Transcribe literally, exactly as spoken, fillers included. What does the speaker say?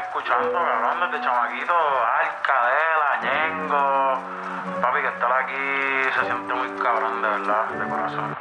escuchando, cabrón, desde chamaquito, Alcadela, Ñengo. Papi, que estar aquí se siente muy cabrón, de verdad, de corazón.